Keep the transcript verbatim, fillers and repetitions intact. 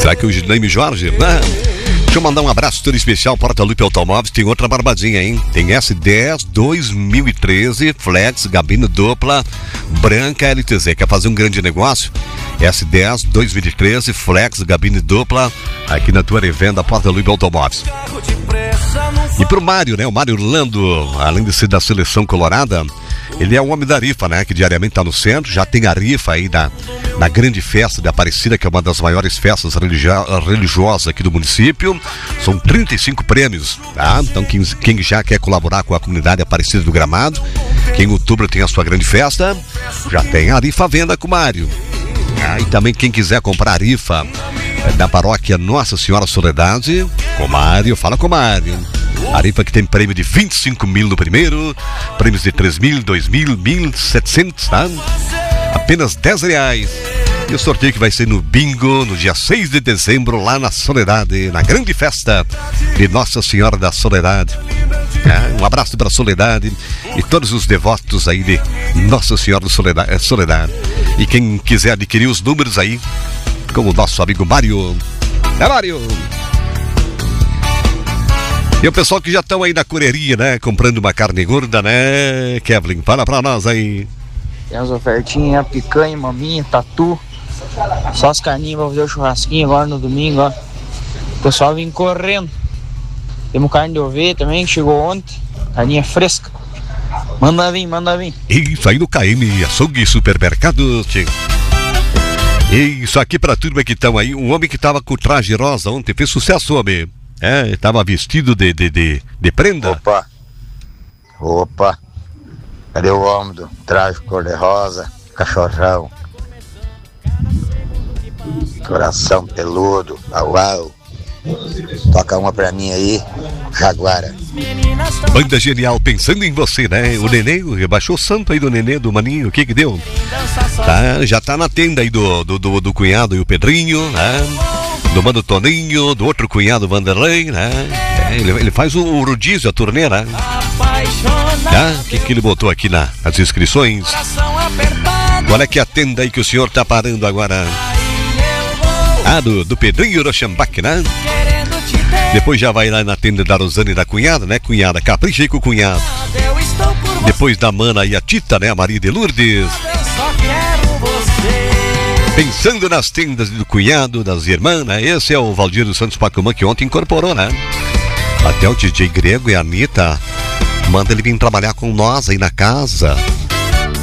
Será que o Jaime Jorge? Né? Deixa eu mandar um abraço todo especial para Porta Lupe Automóveis. Tem outra barbadinha, hein? Tem S dez dois mil e treze, flex, gabine dupla, branca L T Z. Quer fazer um grande negócio? S dez dois mil e treze, flex, gabine dupla, aqui na tua revenda Porta Lupe Automóveis. E pro Mário, né? O Mário Orlando, além de ser da seleção colorada, ele é o homem da rifa, né? Que diariamente tá no centro. Já tem a rifa aí na, na grande festa de Aparecida, que é uma das maiores festas religio- religiosas aqui do município. São trinta e cinco prêmios, tá? Então quem, quem já quer colaborar com a comunidade Aparecida do Gramado, que em outubro tem a sua grande festa, já tem a rifa à venda com o Mário. Ah, e também quem quiser comprar a rifa é da paróquia Nossa Senhora Soledade, com o Mário, fala com o Mário. A rifa que tem prêmio de vinte e cinco mil no primeiro, prêmios de três mil, dois mil, mil e setecentos, tá? Apenas dez reais. E o sorteio que vai ser no bingo, no dia seis de dezembro, lá na Soledade, na grande festa de Nossa Senhora da Soledade. É, um abraço para a Soledade e todos os devotos aí de Nossa Senhora da Soledade, Soledade. E quem quiser adquirir os números aí, com o nosso amigo Mário. É, Mário! E o pessoal que já estão aí na correria, né? Comprando uma carne gorda, né? Kevin, fala pra nós aí. Tem as ofertinhas, picanha, maminha, tatu. Só as carninhas pra fazer o churrasquinho agora no domingo, ó. O pessoal vem correndo. Temos carne de ovelha também, que chegou ontem. Carninha fresca. Manda vir, manda vir. Isso aí no K M Açougue Supermercado, tio. Isso aqui pra turma que estão aí. Um homem que tava com traje rosa ontem fez sucesso, homem. É, tava vestido de, de, de, de prenda. Opa, opa, cadê o homem do traje cor-de-rosa, cachorrão, coração peludo, au au. Toca uma pra mim aí, Jaguara. Banda Genial, pensando em você, né? O Nenê, rebaixou o santo aí do Nenê, do Maninho, o que que deu? Tá, já tá na tenda aí do, do, do, do cunhado e o Pedrinho, né? Do mano Toninho, do outro cunhado Vanderlei, né? É, ele, ele faz o, o rodízio, a turnê, né? O que que ele botou aqui na, nas inscrições? Qual é que é a tenda aí que o senhor tá parando agora? Ah, do, do Pedrinho Rochambac, né? Depois já vai lá na tenda da Rosane e da cunhada, né? Cunhada, capricha aí com o cunhado. Depois da mana e a Tita, né? A Maria de Lourdes. Pensando nas tendas do cunhado, das irmãs, né? Esse é o Valdir dos Santos Pacumã, que ontem incorporou, né? Até o D J Grego e a Anitta manda ele vir trabalhar com nós aí na casa.